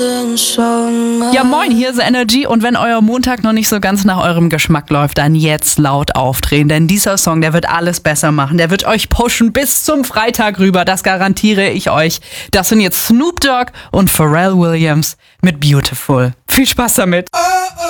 Ja moin, hier ist Energy und wenn euer Montag noch nicht so ganz nach eurem Geschmack läuft, dann jetzt laut aufdrehen, denn dieser Song, der wird alles besser machen, der wird euch pushen bis zum Freitag rüber, das garantiere ich euch. Das sind jetzt Snoop Dogg und Pharrell Williams mit Beautiful. Viel Spaß damit!